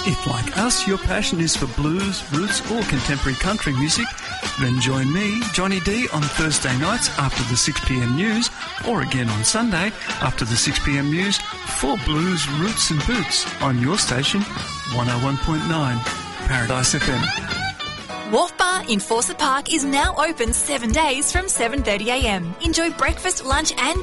If, like us, your passion is for blues, roots or contemporary country music, then join me, Johnny D, on Thursday nights after the 6pm news, or again on Sunday after the 6pm news for Blues, Roots and Boots on your station, 101.9 Paradise FM. Wharf Bar in Fawcett Park is now open 7 days from 7:30am. Enjoy breakfast, lunch and